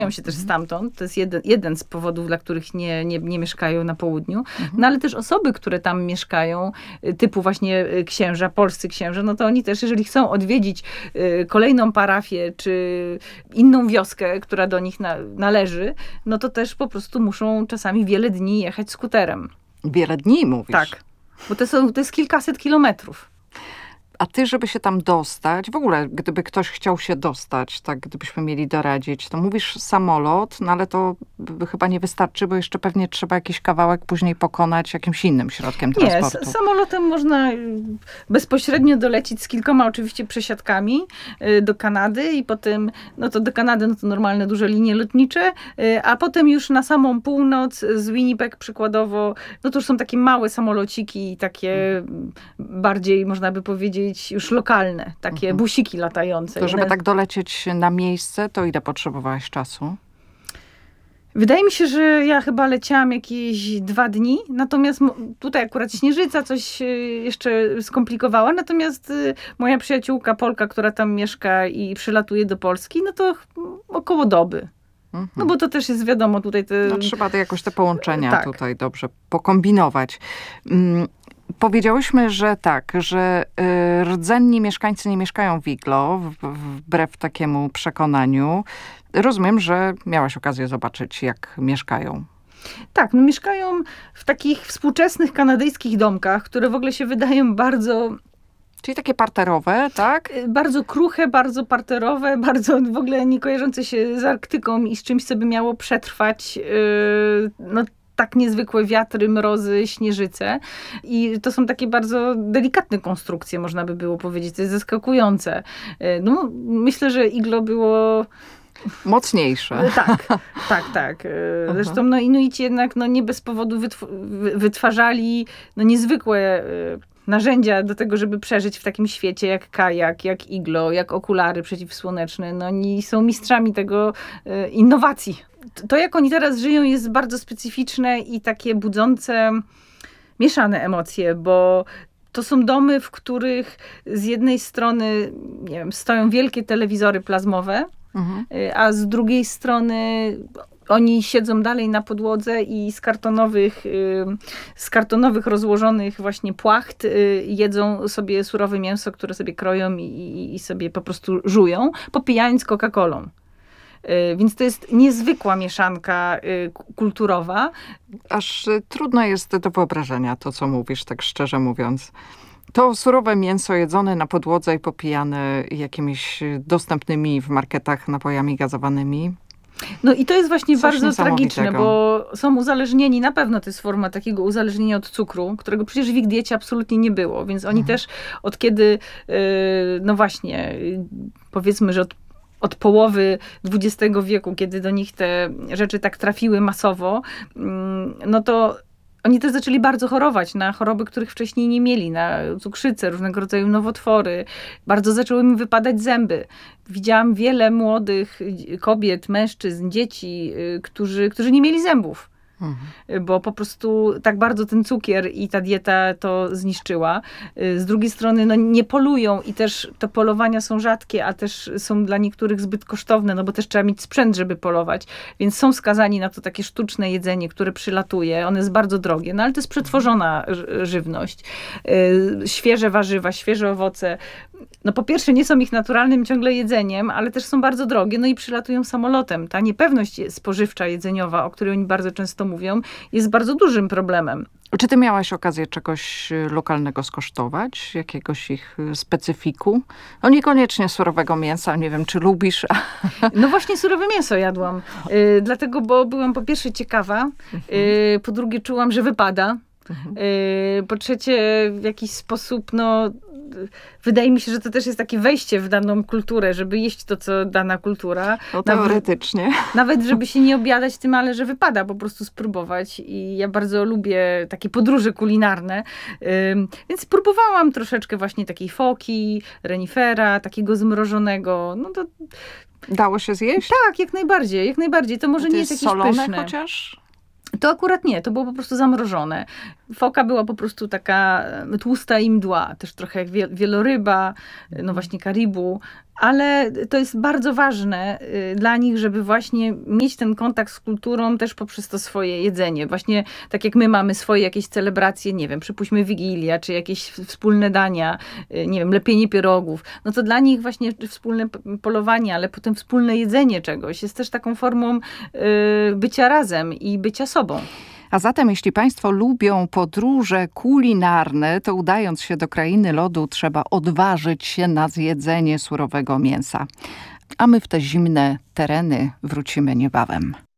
się też stamtąd. To jest jeden z powodów, dla których nie mieszkają na południu. No ale też osoby, które tam mieszkają, typu właśnie księża, polscy księża, no to oni też, jeżeli chcą odwiedzić kolejną parafię, czy inną wioskę, która do nich należy, no to też po prostu muszą czasami wiele dni jechać skuterem. Wiele dni mówisz? Tak, bo to jest kilkaset kilometrów. A ty, żeby się tam dostać, w ogóle gdyby ktoś chciał się dostać, tak gdybyśmy mieli doradzić, to mówisz samolot, no ale to chyba nie wystarczy, bo jeszcze pewnie trzeba jakiś kawałek później pokonać jakimś innym środkiem transportu. Nie, samolotem można bezpośrednio dolecieć z kilkoma oczywiście przesiadkami do Kanady i potem, no to do Kanady, no to normalne duże linie lotnicze, a potem już na samą północ z Winnipeg przykładowo, no to już są takie małe samolociki, takie bardziej, można by powiedzieć, już lokalne, takie busiki latające. To żeby tak dolecieć na miejsce, to ile potrzebowałaś czasu? Wydaje mi się, że ja chyba leciałam jakieś 2 dni, natomiast tutaj akurat śnieżyca coś jeszcze skomplikowała, natomiast moja przyjaciółka Polka, która tam mieszka i przylatuje do Polski, no to około doby. No bo to też jest wiadomo tutaj. No, trzeba jakoś te połączenia tutaj dobrze pokombinować. Powiedziałyśmy, że tak, że rdzenni mieszkańcy nie mieszkają w iglo, wbrew takiemu przekonaniu. Rozumiem, że miałaś okazję zobaczyć, jak mieszkają. Tak, no mieszkają w takich współczesnych kanadyjskich domkach, które w ogóle się wydają bardzo... Czyli takie parterowe, tak? Bardzo kruche, bardzo parterowe, bardzo w ogóle nie kojarzące się z Arktyką i z czymś, co by miało przetrwać no, tak niezwykłe wiatry, mrozy, śnieżyce. I to są takie bardzo delikatne konstrukcje, można by było powiedzieć. To jest zaskakujące. No, myślę, że iglo było... Mocniejsze. Tak. Zresztą no, Inuici jednak no, nie bez powodu wytwarzali no, niezwykłe narzędzia do tego, żeby przeżyć w takim świecie, jak kajak, jak iglo, jak okulary przeciwsłoneczne. No, oni są mistrzami tego innowacji. To, jak oni teraz żyją, jest bardzo specyficzne i takie budzące mieszane emocje, bo to są domy, w których z jednej strony, nie wiem, stoją wielkie telewizory plazmowe, a z drugiej strony oni siedzą dalej na podłodze i z kartonowych rozłożonych właśnie płacht jedzą sobie surowe mięso, które sobie kroją i sobie po prostu żują, popijając Coca-Colą. Więc to jest niezwykła mieszanka kulturowa. Aż trudno jest do wyobrażenia to, co mówisz, tak szczerze mówiąc. To surowe mięso jedzone na podłodze i popijane jakimiś dostępnymi w marketach napojami gazowanymi. No i to jest właśnie bardzo tragiczne, bo są uzależnieni, na pewno to jest forma takiego uzależnienia od cukru, którego przecież w ich diecie absolutnie nie było, więc oni też od kiedy, no właśnie, powiedzmy, że od połowy XX wieku, kiedy do nich te rzeczy tak trafiły masowo, no to oni też zaczęli bardzo chorować na choroby, których wcześniej nie mieli, na cukrzycę, różnego rodzaju nowotwory. Bardzo zaczęły im wypadać zęby. Widziałam wiele młodych kobiet, mężczyzn, dzieci, którzy nie mieli zębów. Bo po prostu tak bardzo ten cukier i ta dieta to zniszczyła. Z drugiej strony no, nie polują i też te polowania są rzadkie, a też są dla niektórych zbyt kosztowne, no bo też trzeba mieć sprzęt, żeby polować. Więc są skazani na to takie sztuczne jedzenie, które przylatuje. One jest bardzo drogie, no ale to jest przetworzona żywność. Świeże warzywa, świeże owoce. No po pierwsze nie są ich naturalnym ciągle jedzeniem, ale też są bardzo drogie, no i przylatują samolotem. Ta niepewność spożywcza, jedzeniowa, o której oni bardzo często mówią, jest bardzo dużym problemem. Czy ty miałaś okazję czegoś lokalnego skosztować? Jakiegoś ich specyfiku? No niekoniecznie surowego mięsa, nie wiem, czy lubisz? No właśnie surowe mięso jadłam. Dlatego, bo byłam po pierwsze ciekawa, po drugie czułam, że wypada. Po trzecie w jakiś sposób, no wydaje mi się, że to też jest takie wejście w daną kulturę, żeby jeść to, co dana kultura. No teoretycznie. Nawet, żeby się nie objadać tym, ale że wypada po prostu spróbować. I ja bardzo lubię takie podróże kulinarne. Więc próbowałam troszeczkę właśnie takiej foki, renifera, takiego zmrożonego. No to... Dało się zjeść? Tak, jak najbardziej, jak najbardziej. To może nie jest jakieś solone pyszne. Chociaż? To akurat nie, to było po prostu zamrożone. Foka była po prostu taka tłusta i mdła, też trochę jak wieloryba, no właśnie karibu, ale to jest bardzo ważne dla nich, żeby właśnie mieć ten kontakt z kulturą też poprzez to swoje jedzenie. Właśnie tak jak my mamy swoje jakieś celebracje, nie wiem, przypuśćmy Wigilia, czy jakieś wspólne dania, nie wiem, lepienie pierogów, no to dla nich właśnie wspólne polowanie, ale potem wspólne jedzenie czegoś jest też taką formą bycia razem i bycia sobą. A zatem, jeśli Państwo lubią podróże kulinarne, to udając się do krainy lodu, trzeba odważyć się na zjedzenie surowego mięsa. A my w te zimne tereny wrócimy niebawem.